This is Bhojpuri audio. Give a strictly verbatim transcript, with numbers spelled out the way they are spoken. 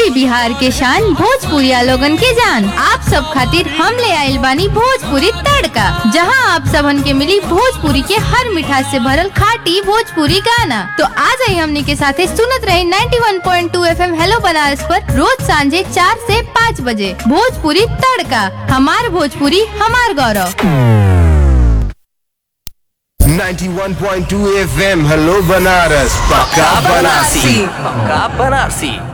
यूपी बिहार के शान भोजपुरिया लोगन के जान। आप सब खातिर हम ले आइल बानी भोजपुरी तड़का, जहां आप सबन के मिली भोजपुरी के हर मिठास से भरल खाटी भोजपुरी गाना। तो आ जाइए हमने के साथे सुनत रहे इक्यानवे पॉइंट दो एफ एम हेलो बनारस पर रोज सांझे चार से पाँच बजे। भोजपुरी तड़का, हमार भोजपुरी हमार गौरव। इक्यानवे पॉइंट दो एफ एम हेलो बनारस, पक्का बनारसी, पक्का बनारसी।